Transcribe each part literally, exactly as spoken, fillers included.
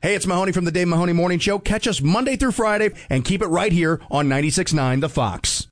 Hey, it's Mahoney from the Dave Mahoney Morning Show. Catch us Monday through Friday and keep it right here on ninety-six point nine The Fox.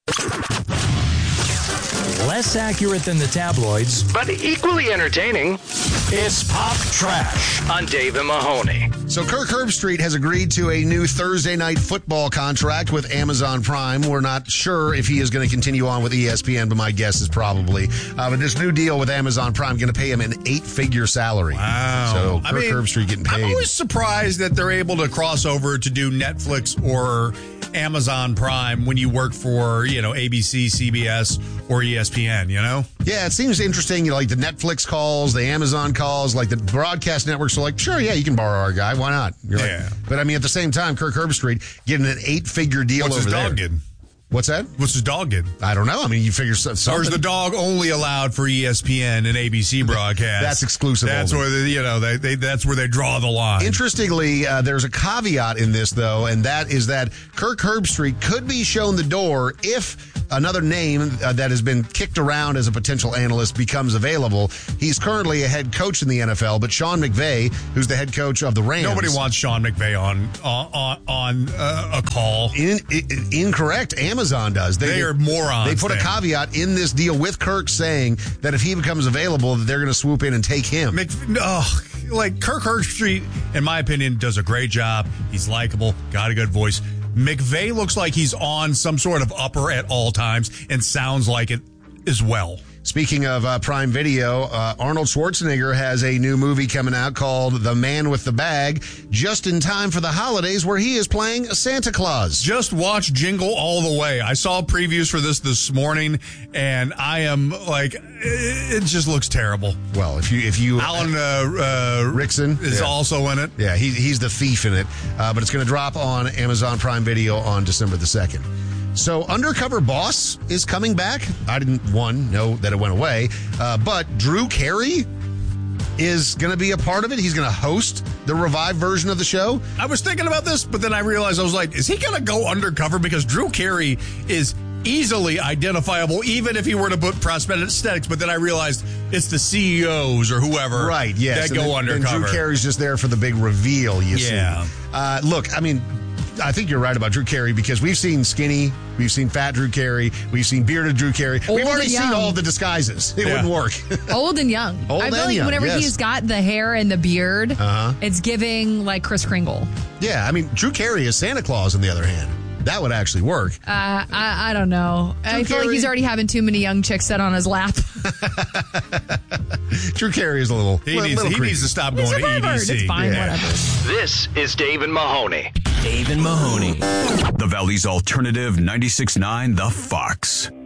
Less accurate than the tabloids, but equally entertaining. It's Pop Trash on Dave and Mahoney. So Kirk Herbstreit has agreed to a new Thursday night football contract with Amazon Prime. We're not sure if he is going to continue on with E S P N, but my guess is probably. Uh, but this new deal with Amazon Prime going to pay him an eight-figure salary. Wow. So Kirk I mean, Herbstreit getting paid. I'm always surprised that they're able to cross over to do Netflix or Amazon Prime when you work for, you know, A B C, C B S, or E S P N, you know? Yeah, it seems interesting. You know, like the Netflix calls, the Amazon calls, like the broadcast networks are like, sure, yeah, you can borrow our guy. Why not? You're Yeah. Like, but I mean, at the same time, Kirk Herbstreit getting an eight-figure deal What's over his there. dog get? What's that? What's his dog get? I don't know. I mean, you figure something. Or is the dog only allowed for E S P N and A B C broadcast? That's exclusive. That's only. where they, you know, they, they that's where they draw the line. Interestingly, uh, there's a caveat in this, though, and that is that Kirk Herbstreit could be shown the door if another name uh, that has been kicked around as a potential analyst becomes available. He's currently a head coach in the N F L, but Sean McVay, who's the head coach of the Rams. Nobody wants Sean McVay on on on uh, a call. In, in, incorrect. Amazon does. They, they are morons. They put then. a caveat in this deal with Kirk saying that if he becomes available, that they're going to swoop in and take him. Mc, oh, like Kirk Herbstreit, in my opinion, does a great job. He's likable, got a good voice. McVay looks like he's on some sort of upper at all times and sounds like it as well. Speaking of uh, Prime Video, uh, Arnold Schwarzenegger has a new movie coming out called The Man with the Bag, just in time for the holidays, where he is playing Santa Claus. Just watch Jingle All the Way. I saw previews for this this morning, and I am like, it just looks terrible. Well, if you if you Alan uh, uh, Rickson is yeah. also in it. Yeah, he, he's the thief in it, uh, but it's going to drop on Amazon Prime Video on December the second. So Undercover Boss is coming back. I didn't, one, know that it went away, uh, but Drew Carey is going to be a part of it. He's going to host the revived version of the show. I was thinking about this, but then I realized I was like, is he going to go undercover? Because Drew Carey is easily identifiable, even if he were to put prosthetics. But then I realized it's the C E Os or whoever right, yes. that go then, undercover. And Drew Carey's just there for the big reveal, you yeah. see. Uh, look, I mean, I think you're right about Drew Carey because we've seen skinny, we've seen fat Drew Carey, we've seen bearded Drew Carey. Old we've already and seen young. all of the disguises. It yeah. wouldn't work. Old and young. Old I feel and like young, whenever yes. he's got the hair and the beard, uh-huh. it's giving like Kris Kringle. Yeah, I mean, Drew Carey is Santa Claus on the other hand. That would actually work. Uh, I, I don't know. Drew I feel Carey. like he's already having too many young chicks sit on his lap. Drew Carey is a little He, little, needs, little he creepy. needs to stop He's going a to E D pervert. C. It's fine, Yeah. whatever. This is Dave and Mahoney. Dave and Mahoney. The Valley's alternative ninety-six point nine The Fox.